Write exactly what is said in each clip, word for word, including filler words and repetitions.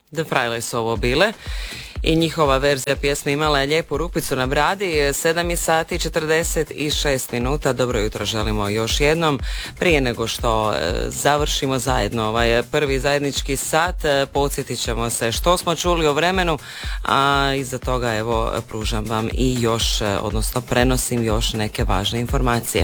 The Frajle su ovo bile i njihova verzija pjesme imala je lijepu rupicu na bradi. Sedam je sati četrdeset šest minuta. Dobro jutro želimo još jednom. Prije nego što završimo zajedno ovaj prvi zajednički sat, podsjetit ćemo se što smo čuli o vremenu, a iza toga evo pružam vam i još, odnosno prenosim još neke važne informacije.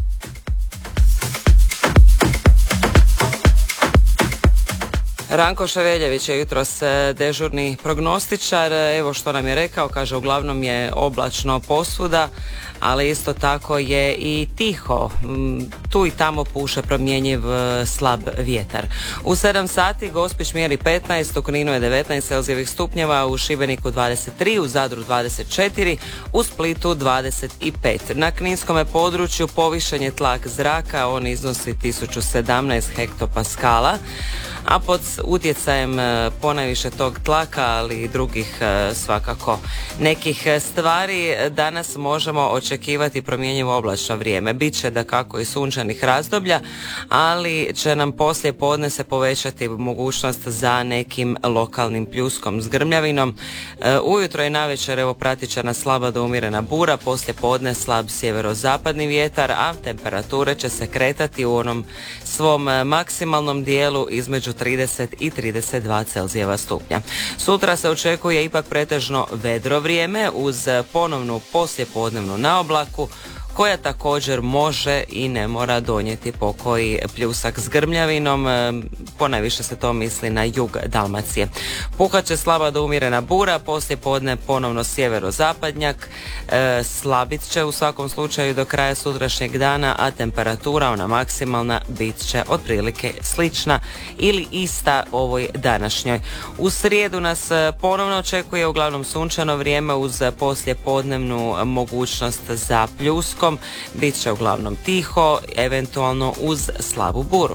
Ranko Ševeljević je jutros dežurni prognostičar. Evo što nam je rekao, kaže uglavnom je oblačno posvuda, ali isto tako je i tiho. Tu i tamo puše promjenjiv slab vjetar. U sedam sati Gospić mjeri petnaest, u Kninu je devetnaest celzijevih stupnjeva, u Šibeniku dvadeset tri, u Zadru dvadeset četiri, u Splitu dvadeset pet. Na kninskome području povišen je tlak zraka, on iznosi tisuću sedamnaest hektopaskala, a pod utjecajem ponajviše tog tlaka, ali i drugih svakako nekih stvari, danas možemo očekivati promjenjivo oblačno vrijeme. Biće dakako i sunčanih razdoblja, ali će nam poslije podne se povećati mogućnost za nekim lokalnim pljuskom s grmljavinom. Ujutro i navečer evo pratit će nas slaba do umjerena bura, poslije podne slab sjeverozapadni vjetar, a temperature će se kretati u onom svom maksimalnom dijelu između trideset i trideset dva celzijeva stupnja. Sutra se očekuje ipak pretežno vedro vrijeme uz ponovnu poslijepodnevnu naoblaku, koja također može i ne mora donijeti pokoji pljusak s grmljavinom, ponajviše se to misli na jug Dalmacije. Puhat će slaba do umjerena bura, poslije podne ponovno sjeverozapadnjak, e, slabit će u svakom slučaju do kraja sutrašnjeg dana, a temperatura ona maksimalna bit će otprilike slična ili ista ovoj današnjoj. U srijedu nas ponovno očekuje uglavnom sunčano vrijeme uz poslijepodnevnu mogućnost za pljuskom. Bit će uglavnom tiho, eventualno uz slabu buru.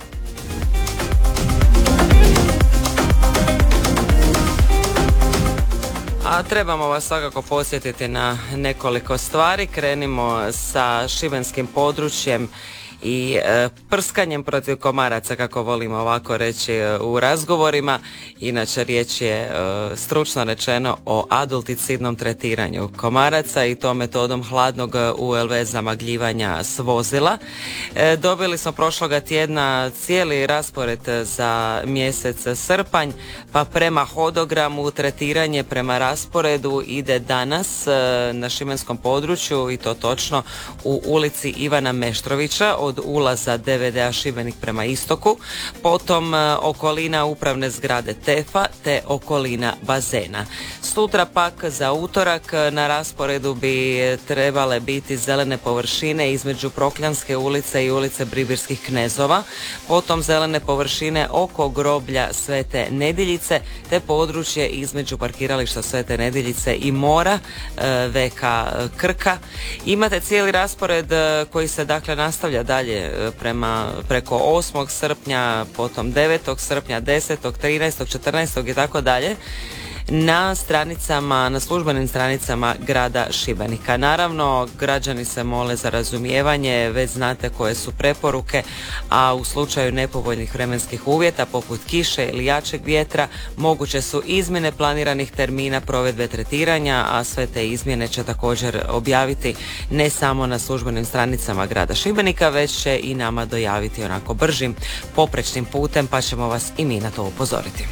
A trebamo vas svakako podsjetiti na nekoliko stvari. Krenimo sa šibenskim područjem i e, prskanjem protiv komaraca, kako volimo ovako reći e, u razgovorima. Inače riječ je e, stručno rečeno o adulticidnom tretiranju komaraca i to metodom hladnog U L V zamagljivanja s vozila. E, dobili smo prošloga tjedna cijeli raspored za mjesec srpanj, pa prema hodogramu tretiranje prema rasporedu ide danas e, na šibenskom području, i to točno u ulici Ivana Meštrovića od ulaza D V D-a Šibenik prema istoku, potom e, okolina upravne zgrade Tefa te okolina bazena. Sutra pak za utorak na rasporedu bi trebale biti zelene površine između Prokljanske ulice i ulice Bribirskih knezova, potom zelene površine oko groblja Svete Nedjeljice te područje između parkirališta Svete Nedjeljice i mora e, V K Krka. Imate cijeli raspored e, koji se dakle nastavlja dalje prema preko osmog srpnja, potom devetog srpnja, desetog, trinaestog, četrnaestog i tako dalje na stranicama, na službenim stranicama grada Šibenika. Naravno, građani se mole za razumijevanje, već znate koje su preporuke, a u slučaju nepovoljnih vremenskih uvjeta poput kiše ili jačeg vjetra moguće su izmjene planiranih termina provedbe tretiranja, a sve te izmjene će također objaviti ne samo na službenim stranicama grada Šibenika, već će i nama dojaviti onako bržim poprečnim putem, pa ćemo vas i mi na to upozoriti.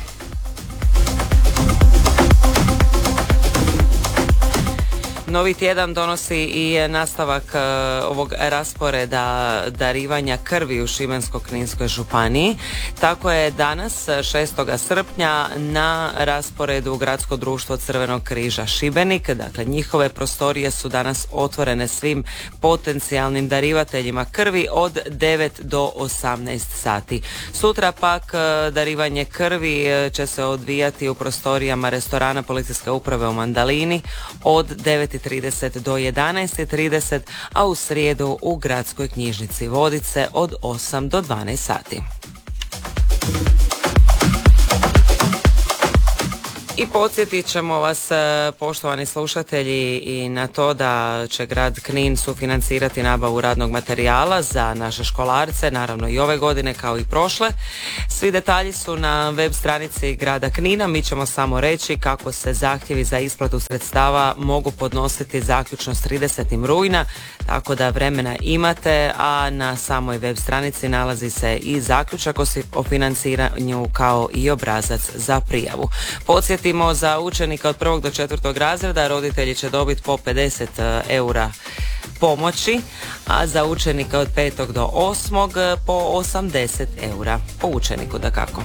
Novi tjedan donosi i nastavak uh, ovog rasporeda darivanja krvi u Šibensko-kninskoj županiji. Tako je danas šestog srpnja na rasporedu Gradsko društvo Crvenog križa Šibenik. Dakle, njihove prostorije su danas otvorene svim potencijalnim darivateljima krvi od devet do osamnaest sati. Sutra pak uh, darivanje krvi će se odvijati u prostorijama restorana Policijske uprave u Mandalini od devet i trideset do jedanaest i trideset, a u srijedu u Gradskoj knjižnici Vodice od osam do dvanaest sati. I podsjetit ćemo vas, poštovani slušatelji, i na to da će grad Knin sufinancirati nabavu radnog materijala za naše školarce, naravno i ove godine kao i prošle. Svi detalji su na web stranici grada Knina. Mi ćemo samo reći kako se zahtjevi za isplatu sredstava mogu podnositi zaključno s tridesetog rujna, tako da vremena imate, a na samoj web stranici nalazi se i zaključak o financiranju kao i obrazac za prijavu. Podsjetimo, za učenika od prvog do četvrtog razreda roditelji će dobiti po pedeset eura pomoći, a za učenika od petog do osmog po osamdeset eura po učeniku, dakako.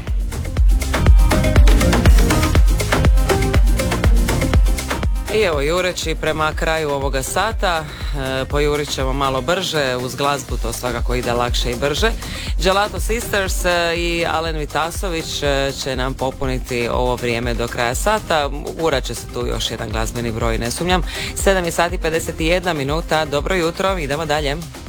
I evo, jureći prema kraju ovoga sata, e, pojurit ćemo malo brže, uz glazbu to svakako ide lakše i brže. Gelato Sisters e, i Alen Vitasović e, će nam popuniti ovo vrijeme do kraja sata. Urat će se tu još jedan glazbeni broj, ne sumnjam. sedam sati pedeset jedna minuta, dobro jutro, idemo dalje.